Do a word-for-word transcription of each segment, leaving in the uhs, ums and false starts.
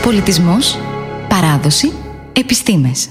Πολιτισμός, παράδοση, επιστήμες.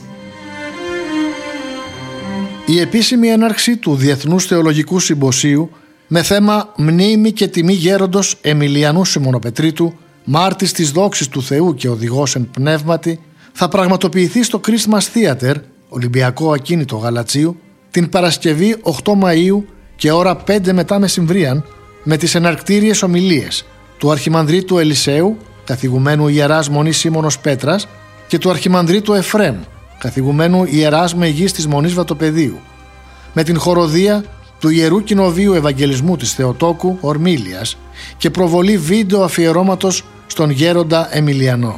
Η επίσημη έναρξη του Διεθνούς Θεολογικού Συμποσίου με θέμα «Μνήμη και τιμή γέροντος Εμιλιανού Σιμωνοπετρίτου, μάρτης της δόξης του Θεού και οδηγός εν πνεύματι» θα πραγματοποιηθεί στο Christmas Theater, Ολυμπιακό Ακίνητο Γαλατσίου, την Παρασκευή οκτώ Μαΐου και ώρα πέντε μετά μεσημβρίαν, με τις εναρκτήριες ομιλίες του Αρχιμανδρίτου Ελισέου, καθηγουμένου Ιεράς Μονής Σίμωνος Πέτρας, και του Αρχιμανδρίτου Εφρέμ, καθηγουμένου Ιεράς Μεγής της Μονής Βατοπεδίου, με την χοροδία του Ιερού Κοινοβείου Ευαγγελισμού της Θεοτόκου Ορμήλιας και προβολή βίντεο αφιερώματος στον γέροντα Εμιλιανό.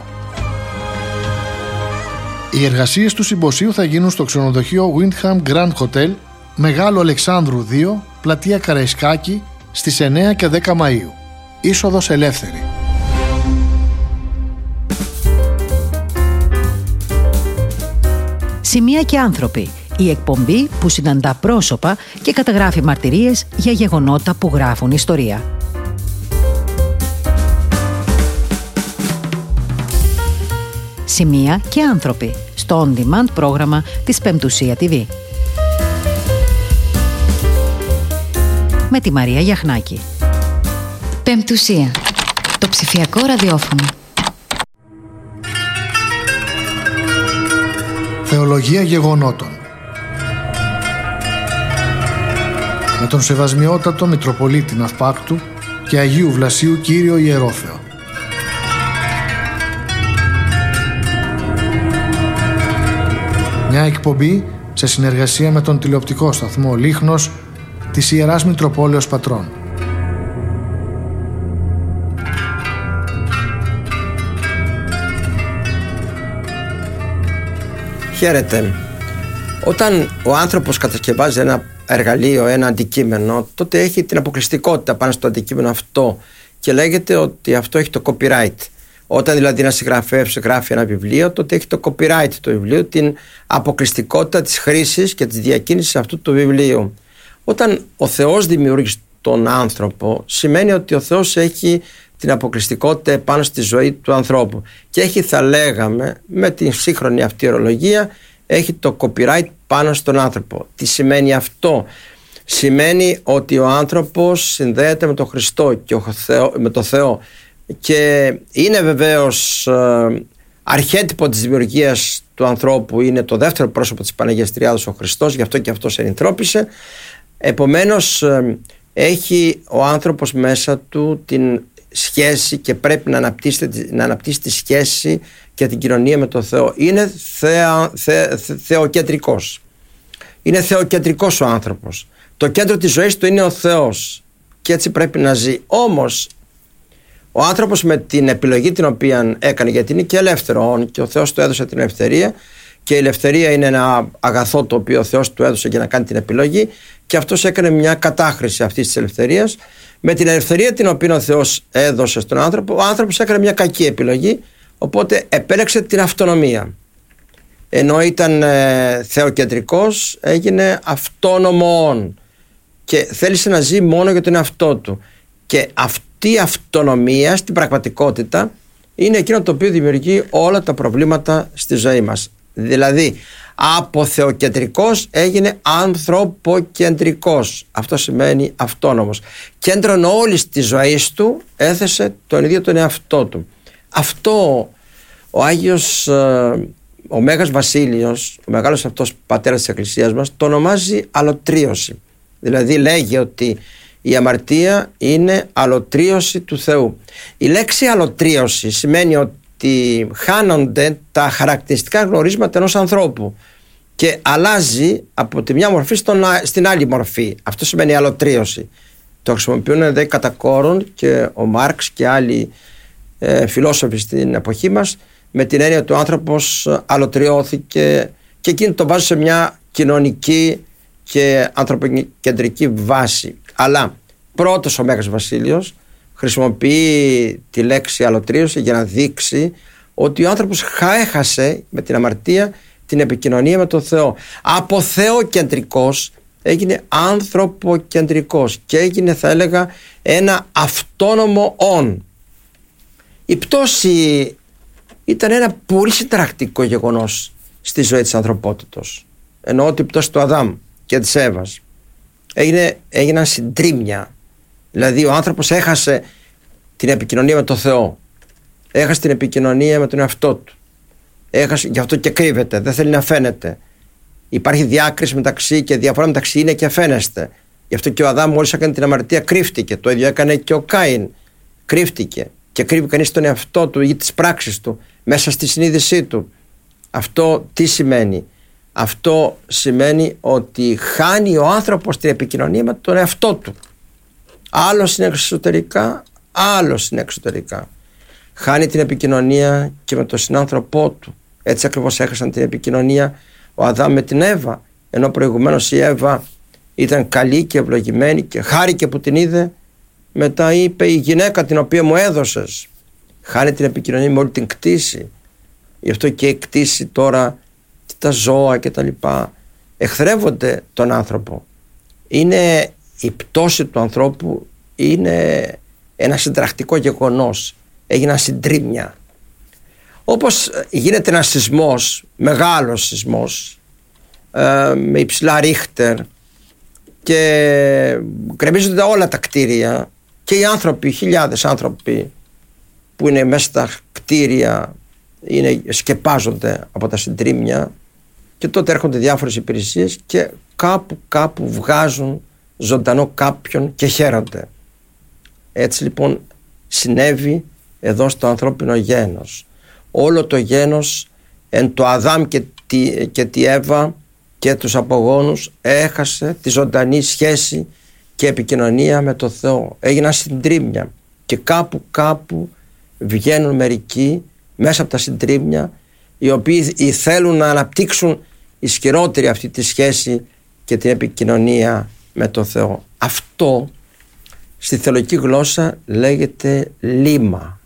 Οι εργασίες του συμποσίου θα γίνουν στο ξενοδοχείο Windham Grand Hotel, Μεγάλο Αλεξάνδρου δύο, πλατεία Καραϊσκάκη, στις εννέα και δέκα Μαΐου. Είσοδος ελεύθερη. Σημεία και άνθρωποι. Η εκπομπή που συναντά πρόσωπα και καταγράφει μαρτυρίες για γεγονότα που γράφουν ιστορία. Σημεία και άνθρωποι. Στο On Demand πρόγραμμα της Πεμπτουσία τι βι. Με τη Μαρία Γιαχνάκη. Πεμπτουσία. Το ψηφιακό ραδιόφωνο. Θεολογία γεγονότων. Με τον Σεβασμιότατο Μητροπολίτη Ναυπάκτου και Αγίου Βλασίου Κύριο Ιερόθεο. Μια εκπομπή σε συνεργασία με τον τηλεοπτικό σταθμό Λίχνος της Ιεράς Μητροπόλεως Πατρών. Χαίρετε. Όταν ο άνθρωπος κατασκευάζει ένα εργαλείο, ένα αντικείμενο, τότε έχει την αποκλειστικότητα πάνω στο αντικείμενο αυτό και λέγεται ότι αυτό έχει το copyright. Όταν δηλαδή ένα συγγραφέας γράφει ένα βιβλίο, τότε έχει το copyright του βιβλίου, την αποκλειστικότητα της χρήσης και της διακίνησης αυτού του βιβλίου. Όταν ο Θεός δημιούργησε τον άνθρωπο, σημαίνει ότι ο Θεός έχει την αποκλειστικότητα επάνω στη ζωή του ανθρώπου και έχει, θα λέγαμε, με την σύγχρονη αυτή ορολογία, έχει το copyright πάνω στον άνθρωπο. Τι σημαίνει αυτό? Σημαίνει ότι ο άνθρωπος συνδέεται με τον Χριστό και ο Θεό, με τον Θεό, και είναι βεβαίως ε, αρχέτυπο της δημιουργίας του ανθρώπου, είναι το δεύτερο πρόσωπο της Παναγίας Τριάδος ο Χριστός, γι' αυτό και αυτός ενυνθρώπισε. Επομένως ε, έχει ο άνθρωπος μέσα του την σχέση και πρέπει να αναπτύσσει, να αναπτύσσει τη σχέση και την κοινωνία με τον Θεό. Είναι θεα, θε, θε, θεοκεντρικός. Είναι θεοκεντρικός ο άνθρωπος. Το κέντρο της ζωής του είναι ο Θεός και έτσι πρέπει να ζει. Όμως ο άνθρωπος με την επιλογή την οποία έκανε, γιατί είναι και ελεύθερο και ο Θεός του έδωσε την ελευθερία και η ελευθερία είναι ένα αγαθό το οποίο ο Θεός του έδωσε για να κάνει την επιλογή, και αυτός έκανε μια κατάχρηση αυτής της ελευθερίας. Με την ελευθερία την οποία ο Θεός έδωσε στον άνθρωπο, ο άνθρωπος έκανε μια κακή επιλογή, οπότε επέλεξε την αυτονομία. Ενώ ήταν ε, θεοκεντρικός, έγινε αυτόνομον και θέλησε να ζει μόνο για τον εαυτό του. Και αυτή η αυτονομία στην πραγματικότητα είναι εκείνο το οποίο δημιουργεί όλα τα προβλήματα στη ζωή μας. Δηλαδή από θεοκεντρικός έγινε ανθρωποκεντρικός. Αυτό σημαίνει αυτόνομος. Κέντρον όλης της ζωής του έθεσε τον ίδιο τον εαυτό του. Αυτό ο Άγιος ο Μέγας Βασίλειος, ο μεγάλος αυτός πατέρας της Εκκλησίας μας, το ονομάζει αλωτρίωση. Δηλαδή λέγει ότι η αμαρτία είναι αλωτρίωση του Θεού. Η λέξη αλωτρίωση σημαίνει ότι χάνονται τα χαρακτηριστικά γνωρίσματα ενός ανθρώπου και αλλάζει από τη μια μορφή στον, στην άλλη μορφή. Αυτό σημαίνει αλωτρίωση. Το χρησιμοποιούν δε κατά κόρον και ο Μάρξ και άλλοι ε, φιλόσοφοι στην εποχή μας, με την έννοια ότι ο άνθρωπος αλωτριώθηκε, και εκείνοι το βάζουν σε μια κοινωνική και ανθρωποκεντρική βάση. Αλλά πρώτος ο Μέγας Βασίλειος χρησιμοποιεί τη λέξη αλωτρίωση για να δείξει ότι ο άνθρωπος έχασε με την αμαρτία την επικοινωνία με τον Θεό. Από θεοκεντρικός έγινε ανθρωποκεντρικός και έγινε, θα έλεγα, ένα αυτόνομο «ον». Η πτώση ήταν ένα πολύ συνταρακτικό γεγονός στη ζωή της ανθρωπότητος. Εννοώ ότι η πτώση του Αδάμ και της Εύας έγινε, έγιναν συντρίμμια. Δηλαδή ο άνθρωπος έχασε την επικοινωνία με τον Θεό, έχασε την επικοινωνία με τον εαυτό του, έχασε, γι' αυτό και κρύβεται, δεν θέλει να φαίνεται. Υπάρχει διάκριση μεταξύ και διαφορά μεταξύ είναι και φαίνεστε. Γι' αυτό και ο Αδάμ μόλις έκανε την αμαρτία κρύφτηκε. Το ίδιο έκανε και ο Κάιν, κρύφτηκε. Και κρύβει κανείς τον εαυτό του ή τις πράξεις του μέσα στη συνείδησή του. Αυτό τι σημαίνει? Αυτό σημαίνει ότι χάνει ο άνθρωπος την επικοινωνία με τον εαυτό του. Άλλος είναι εξωτερικά, άλλος είναι εξωτερικά. Χάνει την επικοινωνία και με τον συνάνθρωπό του. Έτσι ακριβώς έχασαν την επικοινωνία ο Αδάμ με την Εύα, ενώ προηγουμένως η Εύα ήταν καλή και ευλογημένη και χάρηκε που την είδε. Μετά είπε: η γυναίκα την οποία μου έδωσες. Χάνει την επικοινωνία με όλη την κτήση. Γι' αυτό και η κτήση τώρα, τα ζώα και τα λοιπά, εχθρεύονται τον άνθρωπο. Είναι η πτώση του ανθρώπου, είναι ένα συντρακτικό γεγονός. Έγιναν συντρίμμια. Όπως γίνεται ένας σεισμός, μεγάλος σεισμός, ε, με υψηλά ρίχτερ, και γκρεμίζονται όλα τα κτίρια και οι άνθρωποι, χιλιάδες άνθρωποι που είναι μέσα στα κτίρια είναι, σκεπάζονται από τα συντρίμμια, και τότε έρχονται διάφορες υπηρεσίες και κάπου κάπου βγάζουν ζωντανό κάποιον και χαίρονται. Έτσι λοιπόν συνέβη εδώ στο ανθρώπινο γένος. Όλο το γένος εν το Αδάμ και τη, και τη Εύα και τους απογόνους έχασε τη ζωντανή σχέση και επικοινωνία με το Θεό. Έγιναν συντρίμμια και κάπου κάπου βγαίνουν μερικοί μέσα από τα συντρίμμια, οι οποίοι θέλουν να αναπτύξουν ισχυρότερη αυτή τη σχέση και την επικοινωνία με το Θεό. Αυτό στη θεολογική γλώσσα λέγεται λίμα.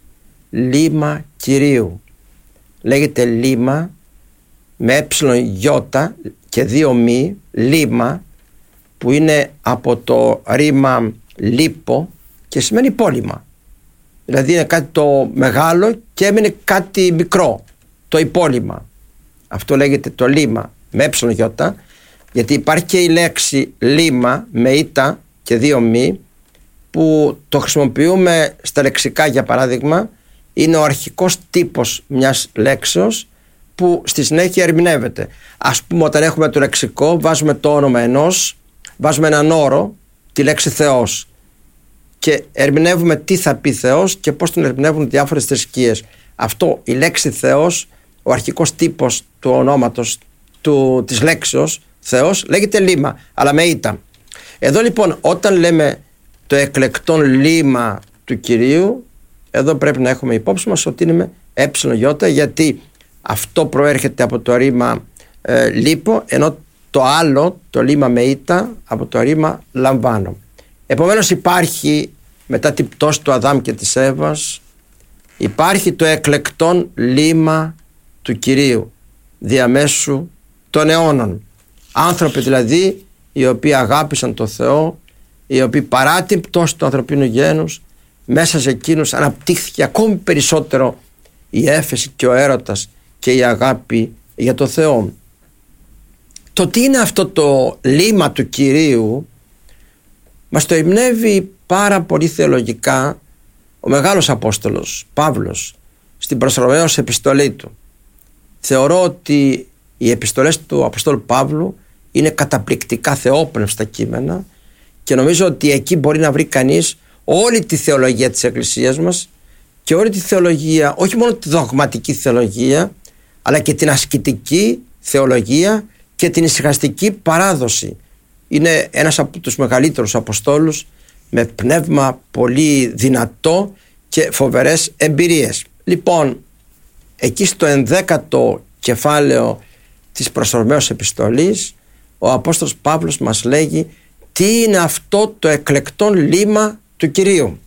Λίμα Κυρίου. Λέγεται λίμα με έψιλον γιώτα και δύο μη, λίμα, που είναι από το ρήμα λίπο και σημαίνει υπόλοιμα. Δηλαδή είναι κάτι το μεγάλο και έμεινε κάτι μικρό, το υπόλοιμα. Αυτό λέγεται το λίμα με έψιλον γιώτα, γιατί υπάρχει και η λέξη λίμα με ήτα και δύο μη, που το χρησιμοποιούμε στα λεξικά. Για παράδειγμα, είναι ο αρχικός τύπος μιας λέξεως που στη συνέχεια ερμηνεύεται. Ας πούμε, όταν έχουμε το λεξικό, βάζουμε το όνομα ενός, βάζουμε έναν όρο, τη λέξη Θεός, και ερμηνεύουμε τι θα πει Θεός και πώς τον ερμηνεύουν διάφορες θρησκείες. Αυτό, η λέξη Θεός, ο αρχικός τύπος του ονόματος του, της λέξεως Θεός, λέγεται λίμα, αλλά με ήτα. Εδώ λοιπόν, όταν λέμε το εκλεκτόν λίμα του Κυρίου, εδώ πρέπει να έχουμε υπόψη μας ότι είναι με έψιλον γιώτα, γιατί αυτό προέρχεται από το ρήμα ε, λίπο, ενώ το άλλο, το λίμα με ήτα, από το ρήμα λαμβάνω. Επομένως υπάρχει, μετά την πτώση του Αδάμ και της Εύας, υπάρχει το εκλεκτόν λίμα του Κυρίου διαμέσου των αιώνων. Άνθρωποι δηλαδή οι οποίοι αγάπησαν τον Θεό, οι οποίοι παρά την πτώση του ανθρωπίνου γένους, μέσα σε εκείνους αναπτύχθηκε ακόμη περισσότερο η έφεση και ο έρωτας και η αγάπη για τον Θεό. Το τι είναι αυτό το λίμα του Κυρίου μας το ερμηνεύει πάρα πολύ θεολογικά ο μεγάλος Απόστολος Παύλος στην προς Ρωμαίους επιστολή του. Θεωρώ ότι οι επιστολές του Αποστόλου Παύλου είναι καταπληκτικά θεόπνευστα κείμενα, και νομίζω ότι εκεί μπορεί να βρει κανείς όλη τη θεολογία της Εκκλησίας μας και όλη τη θεολογία, όχι μόνο τη δογματική θεολογία, αλλά και την ασκητική θεολογία και την ησυχαστική παράδοση. Είναι ένας από τους μεγαλύτερους Αποστόλους, με πνεύμα πολύ δυνατό και φοβερές εμπειρίες. Λοιπόν, εκεί στο ενδέκατο κεφάλαιο της προς Ρωμαίους επιστολής, ο Απόστολος Παύλος μας λέγει τι είναι αυτό το εκλεκτόν λίμα του Κυρίου.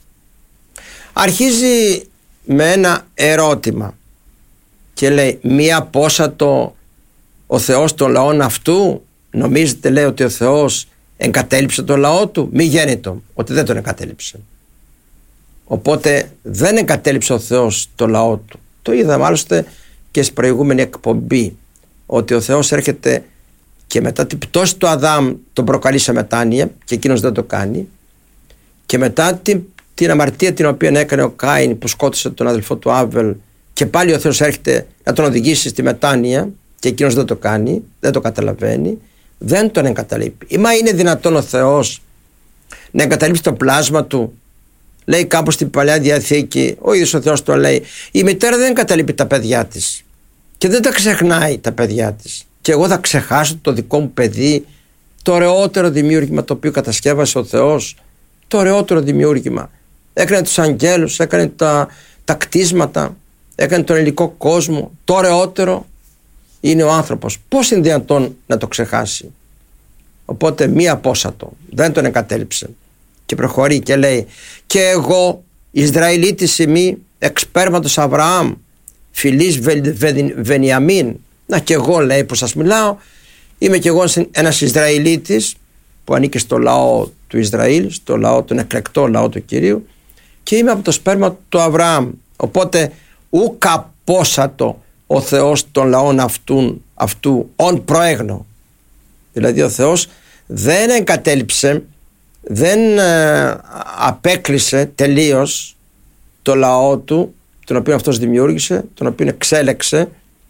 Αρχίζει με ένα ερώτημα και λέει: μη απόσατο ο Θεός των λαών αυτού? Νομίζετε, λέει, ότι ο Θεός εγκατέλειψε τον λαό του? Μη γέννητο, ότι δεν τον εγκατέλειψε. Οπότε δεν εγκατέλειψε ο Θεός τον λαό του. Το είδαμε άλλωστε και στην προηγούμενη εκπομπή, ότι ο Θεός έρχεται και μετά την πτώση του Αδάμ τον προκαλεί σε μετάνοια και εκείνος δεν το κάνει, και μετά την, την αμαρτία την οποία έκανε ο Κάιν που σκότωσε τον αδελφό του Άβελ, και πάλι ο Θεός έρχεται να τον οδηγήσει στη μετάνοια και εκείνος δεν το κάνει, δεν το καταλαβαίνει, δεν τον εγκαταλείπει. Μα είναι δυνατόν ο Θεός να εγκαταλείψει το πλάσμα του? Λέει κάπου στην Παλαιά Διαθήκη, ο ίδιος ο Θεός το λέει, η μητέρα δεν εγκαταλείπει τα παιδιά της και δεν τα ξεχνάει τα παιδιά της, και εγώ θα ξεχάσω το δικό μου παιδί, το ωραιότερο δημιούργημα το οποίο κατασκεύασε ο Θεός, το ωραιότερο δημιούργημα. Έκανε τους αγγέλους, έκανε τα, τα κτίσματα, έκανε τον υλικό κόσμο. Το ωραιότερο είναι ο άνθρωπος. Πώς είναι δυνατόν να το ξεχάσει? Οπότε μία απόσατο, δεν τον εγκατέλειψε. Και προχωρεί και λέει, και εγώ Ισραηλίτης ημί εξ σπέρματος Αβραάμ φιλής Βενιαμίν. Να, και εγώ, λέει, που σας μιλάω, είμαι και εγώ ένας Ισραηλίτης που ανήκει στο λαό του Ισραήλ, στο λαό, τον εκλεκτό λαό του Κυρίου, και είμαι από το σπέρμα του Αβραάμ. Οπότε ουκ απόσατο ο Θεός των λαών αυτούν, αυτού ον προέγνω. Δηλαδή ο Θεός δεν εγκατέλειψε, δεν ε, απέκλεισε τελείως το λαό του, τον οποίο αυτός δημιούργησε, τον οποίο εξέλεξε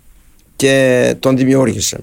και τον δημιούργησε.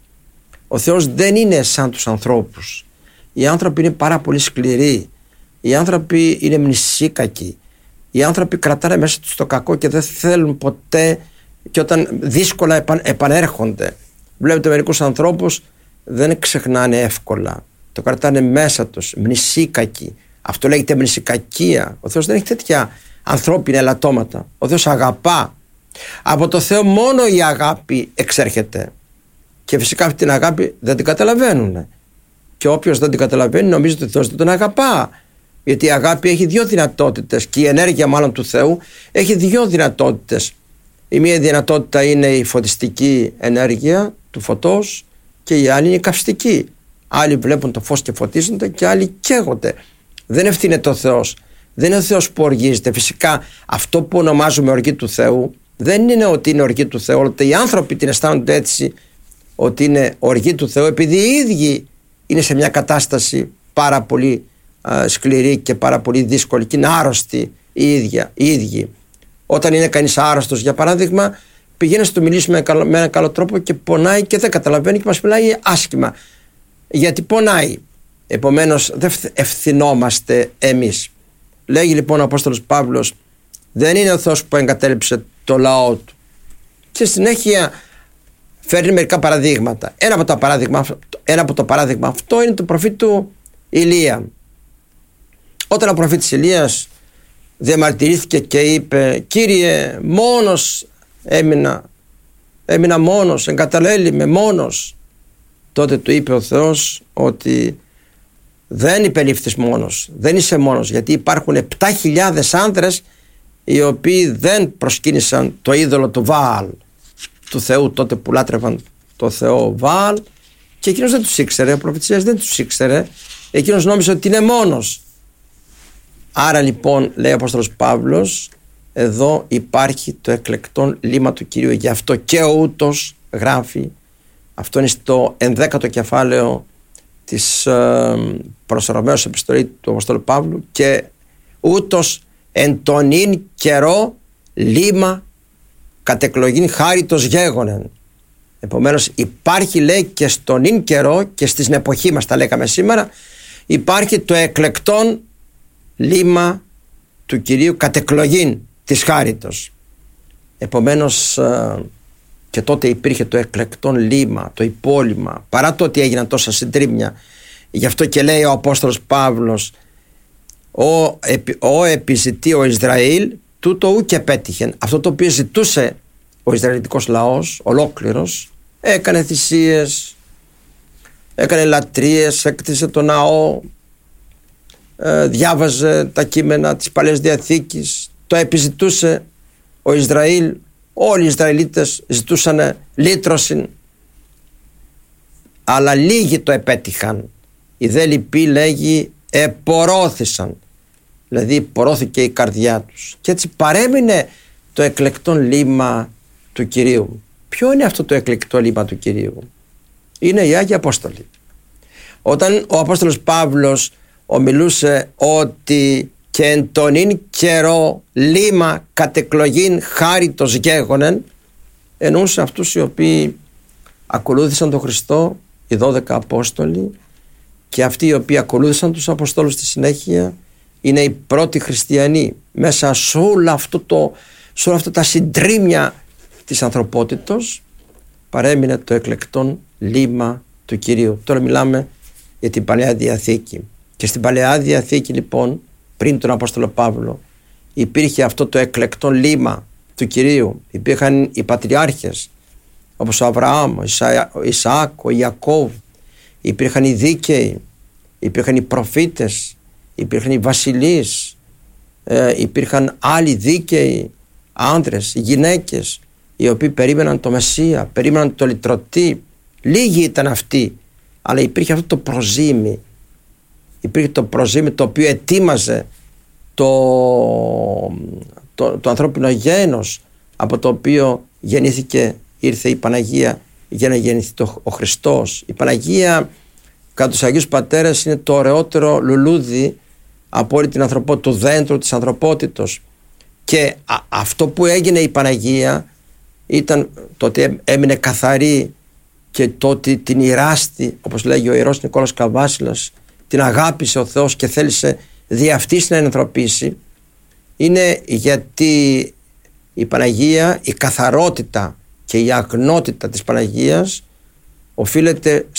Ο Θεός δεν είναι σαν τους ανθρώπους. Οι άνθρωποι είναι πάρα πολύ σκληροί, οι άνθρωποι είναι μνησίκακοι, οι άνθρωποι κρατάνε μέσα τους το κακό και δεν θέλουν ποτέ, και όταν δύσκολα επαν, επανέρχονται. Βλέπετε μερικούς ανθρώπους δεν ξεχνάνε εύκολα, το κρατάνε μέσα τους, μνησίκακοι. Αυτό λέγεται μνησικακία. Ο Θεός δεν έχει τέτοια ανθρώπινα ελαττώματα. Ο Θεός αγαπά. Από το Θεό μόνο η αγάπη εξέρχεται, και φυσικά αυτή την αγάπη δεν την καταλαβαίνουν, και όποιος δεν την καταλαβαίνει νομίζει ότι ο Θεός δεν τον αγαπά, γιατί η αγάπη έχει δύο δυνατότητες, και η ενέργεια μάλλον του Θεού έχει δύο δυνατότητες. Η μία δυνατότητα είναι η φωτιστική ενέργεια του φωτός και η άλλη είναι η καυστική. Άλλοι βλέπουν το φως και φωτίζονται και άλλοι καίγονται. Δεν ευθύνεται ο Θεός, δεν είναι ο Θεός που οργίζεται. Φυσικά αυτό που ονομάζουμε οργή του Θεού δεν είναι ότι είναι οργή του Θεού, ότι οι άνθρωποι την αισθάνονται έτσι, ότι είναι οργή του Θεού, επειδή οι ίδιοι είναι σε μια κατάσταση πάρα πολύ α, σκληρή και πάρα πολύ δύσκολη και είναι άρρωστοι οι, ίδια, οι ίδιοι. Όταν είναι κανείς άρρωστος, για παράδειγμα, πηγαίνει να του μιλήσει με, με έναν καλό τρόπο και πονάει και δεν καταλαβαίνει και μας μιλάει άσχημα, γιατί πονάει. Επομένως δεν ευθυνόμαστε εμείς. Λέγει λοιπόν ο Απόστολος Παύλος, δεν είναι ο Θεός που εγκατέλειψε το λαό του. Και συνέχεια φέρνει μερικά παραδείγματα. Ένα από, τα παράδειγμα, ένα από το παράδειγμα αυτό είναι το προφήτη του Ηλία. Όταν ο προφήτης Ηλίας διαμαρτυρήθηκε και είπε, Κύριε, μόνος έμεινα, έμεινα μόνος, εγκαταλέλημαι μόνος, τότε του είπε ο Θεός ότι δεν υπελήφθης μόνος, δεν είσαι μόνος, γιατί υπάρχουν επτά χιλιάδες άνδρες οι οποίοι δεν προσκύνησαν το είδωλο του Βαάλ, του Θεού τότε που λάτρευαν το Θεό Βαάλ, και εκείνος δεν τους ήξερε, ο προφητής δεν τους ήξερε, εκείνος νόμιζε ότι είναι μόνος. Άρα λοιπόν, λέει ο Απόστολος Παύλος, εδώ υπάρχει το εκλεκτόν λύμα του Κυρίου, γι' αυτό και ούτως γράφει, αυτό είναι στο ενδέκατο κεφάλαιο της ε, προς Ρωμαίους επιστολή του Αποστόλου Παύλου, και ούτως εν τον ίν καιρό λύμα κατ' εκλογήν χάριτος γέγονεν. Επομένως υπάρχει, λέει, και στον ίν καιρό και στην εποχή μας, τα λέγαμε σήμερα, υπάρχει το εκλεκτόν λύμα του Κυρίου κατ' εκλογήν της χάριτος. Επομένως και τότε υπήρχε το εκλεκτόν λύμα, το υπόλοιμα, παρά το ότι έγιναν τόσα συντρίμμια. Γι' αυτό και λέει ο Απόστολος Παύλος, ο, ο επιζητεί ο Ισραήλ τούτο ου και πέτυχε. Αυτό το οποίο ζητούσε ο Ισραηλιτικός λαός ολόκληρος, έκανε θυσίες, έκανε λατρείες, έκτισε το ναό, ε, διάβαζε τα κείμενα της Παλαιάς Διαθήκης, το επιζητούσε ο Ισραήλ, όλοι οι Ισραηλίτες ζητούσαν λύτρωση, αλλά λίγοι το επέτυχαν. Οι δε λοιποί, λέγει, επορώθησαν, δηλαδή πορώθηκε η καρδιά τους, και έτσι παρέμεινε το εκλεκτό λίμμα του Κυρίου. Ποιο είναι αυτό το εκλεκτό λίμμα του Κυρίου? Είναι οι Άγιοι Απόστολοι. Όταν ο Απόστολος Παύλος ομιλούσε ότι και εν τον ίν καιρό λίμμα κατ' εκλογήν χάριτος γέγονεν, εννοούσε αυτούς οι οποίοι ακολούθησαν τον Χριστό, οι δώδεκα Απόστολοι, και αυτοί οι οποίοι ακολούθησαν τους Αποστόλους στη συνέχεια είναι οι πρώτοι χριστιανοί μέσα σε όλο αυτό το, σε όλα αυτά τα συντρίμμια της ανθρωπότητος. Παρέμεινε το εκλεκτόν λίμμα του Κυρίου. Τώρα μιλάμε για την Παλαιά Διαθήκη, και στην Παλαιά Διαθήκη λοιπόν, πριν τον Απόστολο Παύλο, υπήρχε αυτό το εκλεκτόν λίμμα του Κυρίου. Υπήρχαν οι πατριάρχες όπως ο Αβραάμ, ο Ισαάκ, ο Ιακώβ, υπήρχαν οι δίκαιοι, υπήρχαν οι προφήτες, υπήρχαν οι βασιλείς, ε, υπήρχαν άλλοι δίκαιοι άνδρες, γυναίκες, οι οποίοι περίμεναν το Μεσσία, περίμεναν το λυτρωτή. Λίγοι ήταν αυτοί, αλλά υπήρχε αυτό το προζύμι, υπήρχε το προζύμι το οποίο ετοίμαζε το, το, το ανθρώπινο γένος, από το οποίο γεννήθηκε, ήρθε η Παναγία για να γεννηθεί το, ο Χριστός. Η Παναγία κατά τους Αγίους Πατέρες είναι το ωραιότερο λουλούδι από όλη την ανθρωπότητα, το δέντρο της ανθρωπότητος. Και α, αυτό που έγινε η Παναγία ήταν το ότι έμεινε καθαρή, και το ότι την ηράστη, όπως λέγει ο Ιερός Νικόλαος Καβάσιλας, την αγάπησε ο Θεός και θέλησε δι' αυτής να ενανθρωπίσει, είναι γιατί η Παναγία, η καθαρότητα και η αγνότητα της Παναγίας οφείλεται